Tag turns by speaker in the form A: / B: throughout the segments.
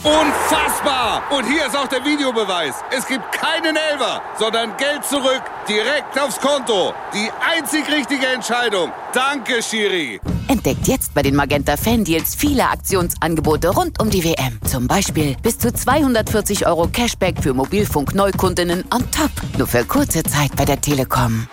A: Unfassbar! Und hier ist auch der Videobeweis. Es gibt keinen Elfer, sondern Geld zurück, direkt aufs Konto. Die einzig richtige Entscheidung. Danke, Schiri.
B: Entdeckt jetzt bei den Magenta Fan-Deals viele Aktionsangebote rund um die WM. Zum Beispiel bis zu 240 € Cashback für Mobilfunk-Neukundinnen on top. Nur für kurze Zeit bei der Telekom.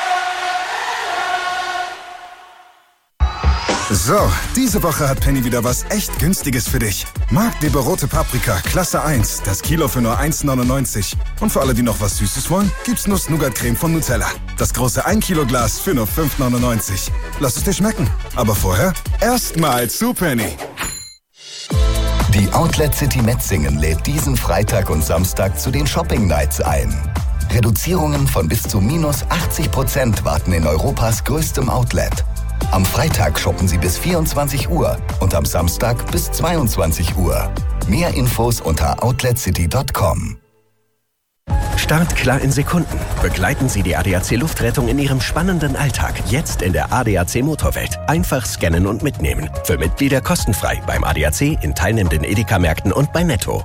C: So, diese Woche hat Penny wieder was echt Günstiges für dich. Marktliebe rote Paprika, Klasse 1, das Kilo für nur 1,99. Und für alle, die noch was Süßes wollen, gibt's Nuss-Nougat-Creme von Nutella. Das große 1 Kilo Glas für nur 5,99. Lass es dir schmecken. Aber vorher erstmal zu Penny.
D: Die Outlet City Metzingen lädt diesen Freitag und Samstag zu den Shopping Nights ein. Reduzierungen von bis zu minus 80% warten in Europas größtem Outlet. Am Freitag shoppen Sie bis 24 Uhr und am Samstag bis 22 Uhr. Mehr Infos unter outletcity.com.
E: Startklar in Sekunden. Begleiten Sie die ADAC Luftrettung in Ihrem spannenden Alltag. Jetzt in der ADAC Motorwelt. Einfach scannen und mitnehmen. Für Mitglieder kostenfrei beim ADAC, in teilnehmenden Edeka-Märkten und bei Netto.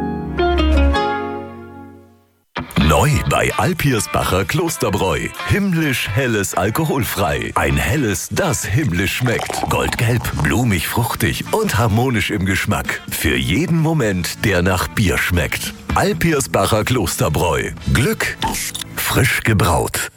F: Neu bei Alpirsbacher Klosterbräu. Himmlisch helles alkoholfrei. Ein helles, das himmlisch schmeckt. Goldgelb, blumig, fruchtig und harmonisch im Geschmack. Für jeden Moment, der nach Bier schmeckt. Alpirsbacher Klosterbräu. Glück frisch gebraut.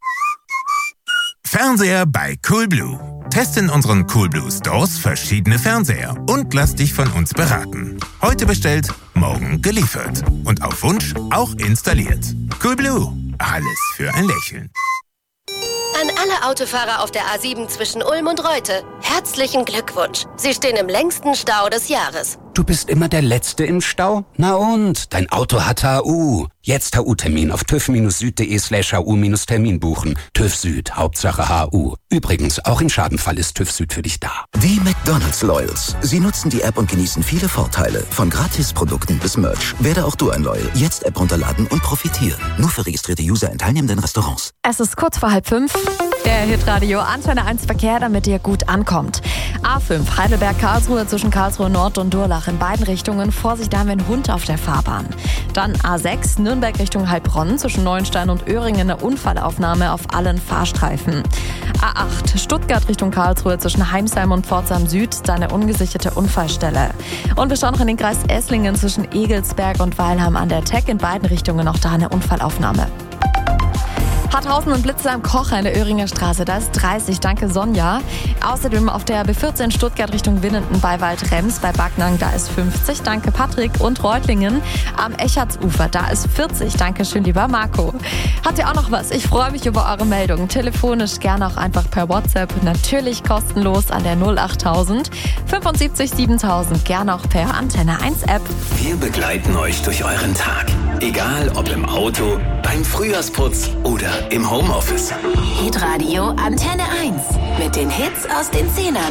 G: Fernseher bei Coolblue. Teste in unseren Coolblue Stores verschiedene Fernseher und lass dich von uns beraten. Heute bestellt, morgen geliefert. Und auf Wunsch auch installiert. Coolblue. Alles für ein Lächeln.
H: An alle Autofahrer auf der A7 zwischen Ulm und Reute, herzlichen Glückwunsch. Sie stehen im längsten Stau des Jahres.
I: Du bist immer der Letzte im Stau? Na und? Dein Auto hat HU. Jetzt HU-Termin auf tüv-süd.de/HU-Termin buchen. TÜV Süd, Hauptsache HU. Übrigens, auch im Schadenfall ist TÜV Süd für dich da.
J: Die McDonald's Loyals. Sie nutzen die App und genießen viele Vorteile. Von Gratisprodukten bis Merch. Werde auch du ein Loyal. Jetzt App runterladen und profitieren. Nur für registrierte User in teilnehmenden Restaurants.
K: Es ist kurz vor 4:30. Der Hitradio Antenne 1 Verkehr, damit ihr gut ankommt. A5 Heidelberg-Karlsruhe zwischen Karlsruhe Nord und Durlach in beiden Richtungen. Vorsicht, da haben wir einen Hund auf der Fahrbahn. Dann A6 Nürnberg Richtung Heilbronn zwischen Neuenstein und Öhringen eine Unfallaufnahme auf allen Fahrstreifen. A8 Stuttgart Richtung Karlsruhe zwischen Heimsheim und Pforzheim Süd, da eine ungesicherte Unfallstelle. Und wir schauen noch in den Kreis Esslingen zwischen Egelsberg und Weilheim an der Teck in beiden Richtungen noch da eine Unfallaufnahme. Harthausen und Blitze am Kocher in der Öhringer Straße, da ist 30, danke Sonja. Außerdem auf der B14 Stuttgart Richtung Winnenden bei Waldrems, bei Backnang, da ist 50, danke Patrick. Und Reutlingen am Echartsufer, da ist 40, danke schön lieber Marco. Habt ihr auch noch was? Ich freue mich über eure Meldungen. Telefonisch gerne auch einfach per WhatsApp, natürlich kostenlos an der 08000 75 7000, gerne auch per Antenne 1 App.
L: Wir begleiten euch durch euren Tag. Egal ob im Auto, beim Frühjahrsputz oder im Homeoffice.
M: Hitradio Antenne 1 mit den Hits aus den 10ern